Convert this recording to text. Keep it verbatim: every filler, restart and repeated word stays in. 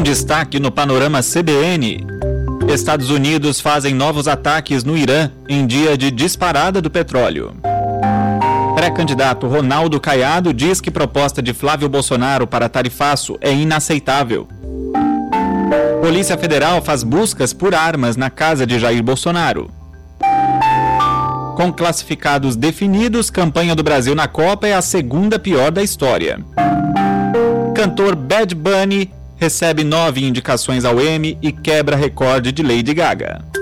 Em destaque no Panorama C B N, Estados Unidos fazem novos ataques no Irã em dia de disparada do petróleo. Pré-candidato Ronaldo Caiado diz que proposta de Flávio Bolsonaro para tarifaço é inaceitável. Polícia Federal faz buscas por armas na casa de Jair Bolsonaro. Com classificados definidos, campanha do Brasil na Copa é a segunda pior da história. Cantor Bad Bunny recebe nove indicações ao Emmy e quebra recorde de Lady Gaga.